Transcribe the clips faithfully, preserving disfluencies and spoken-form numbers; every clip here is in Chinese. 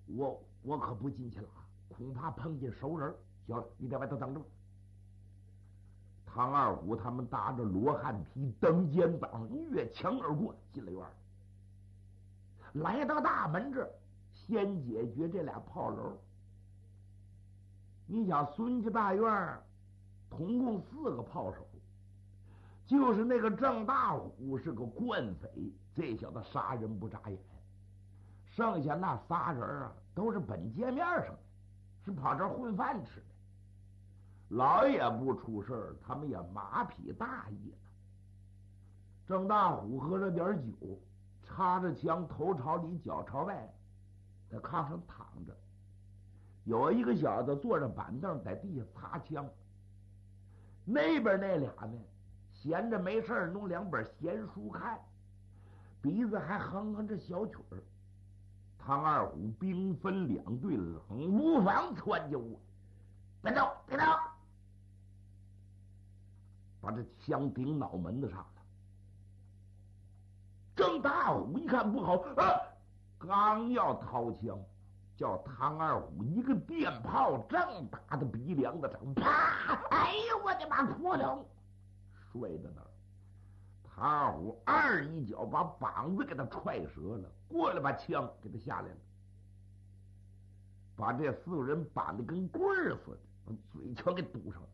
我我可不进去了，恐怕碰见熟人。行了，你在外头等着吧。唐二虎他们搭着罗汉皮蹬肩膀，越墙而过，进了院儿。来到大门这儿，先解决这俩炮楼。你想孙家大院儿统共四个炮手，就是那个郑大虎是个惯匪，这小子杀人不眨眼。剩下那仨人啊，都是本街面上的，是跑这儿混饭吃的。老爷不出事儿，他们也马匹大意了。郑大虎喝了点酒，插着枪，头朝里脚朝外，在炕上躺着。有一个小子坐着板凳在地下擦枪。那边那俩呢，闲着没事弄两本闲书看，鼻子还哼哼着小曲儿。唐二虎兵分两队，冷不防窜进屋，别动，别动，把这枪顶脑门子上了。郑大虎一看不好，啊，刚要掏枪，叫唐二虎一个电炮正打到鼻梁子上，啪！哎呦我的妈！扑通，摔在那儿。唐二虎二一脚把膀子给他踹折了，过来把枪给他下来了，把这四个人绑得跟棍儿似的，嘴全给堵上了。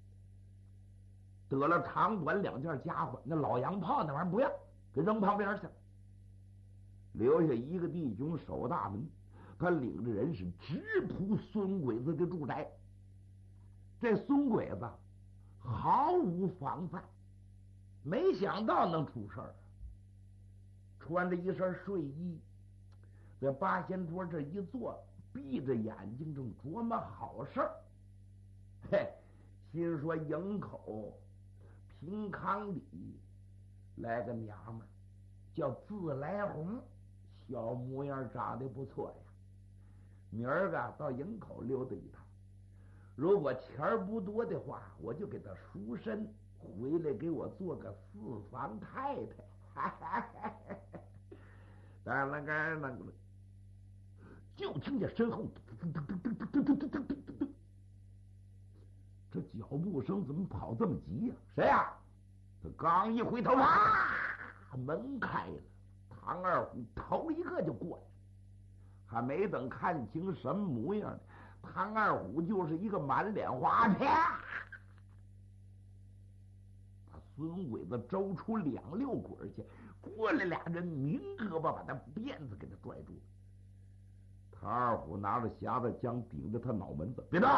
得了长短两件家伙，那老洋炮那玩意儿不要，给扔旁边去了。留下一个弟兄守大门，他领着人是直扑孙鬼子的住宅。这孙鬼子毫无防范，没想到能出事儿。穿着一身睡衣，在八仙桌这一坐，闭着眼睛正琢磨好事儿。嘿，心说营口平康里来个娘们儿，叫自来红，小模样长得不错呀。明儿个到营口溜达一趟，如果钱儿不多的话，我就给他赎身，回来给我做个四房太太。当然个那个，就听见身后这脚步声怎么跑这么急呀、啊？谁呀、啊？他刚一回头，啊，门开了，唐二虎头一个就过来，还没等看清什么模样呢，唐二虎就是一个满脸花，啪，把孙鬼子周出两溜滚去。过来俩人明胳膊把他辫子给他拽住了。唐二虎拿着匣子枪顶着他脑门子，别动！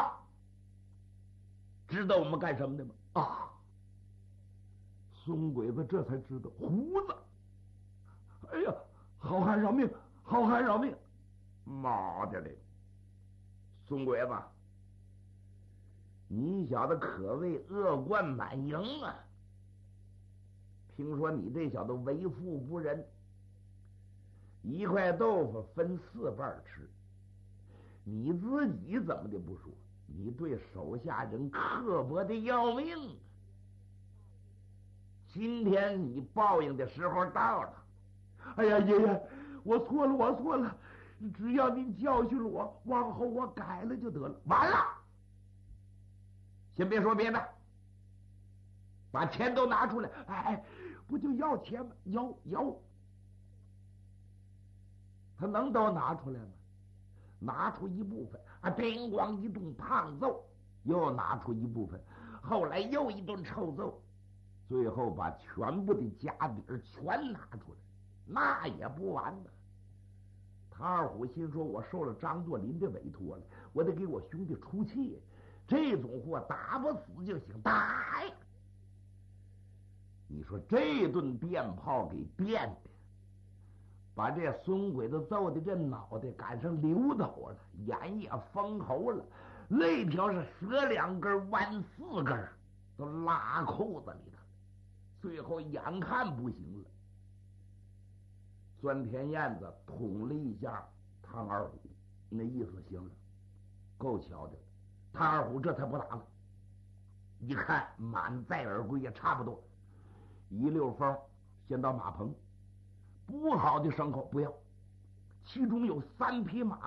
知道我们干什么的吗？啊！孙鬼子这才知道，胡子！哎呀，好汉饶命！好汉饶命！妈的嘞！孙鬼子，你小子可谓恶贯满盈啊！听说你这小子为富不仁，一块豆腐分四半吃，你自己怎么的不说，你对手下人刻薄的要命。今天你报应的时候到了。哎呀，爷爷，我错了，我错了，只要您教训了我，往后我改了就得了。完了，先别说别的，把钱都拿出来。哎，不就要钱吗？要要，他能都拿出来吗？拿出一部分啊，叮咣一顿胖揍，又拿出一部分，后来又一顿臭揍，最后把全部的家底儿全拿出来，那也不完呢。唐二虎心说，我受了张作霖的委托了，我得给我兄弟出气，这种货打不死就行，打呀！你说这顿电炮给电的，把这孙鬼子揍的这脑袋赶上溜头了，眼也封喉了，肋条是折两根弯四根，都拉裤子里头，最后眼看不行了，钻田燕子捅了一下唐二虎，那意思行了，够瞧的了。唐二虎这才不打了，一看满载而归也差不多，一溜风先到马棚，不好的牲口不要，其中有三匹马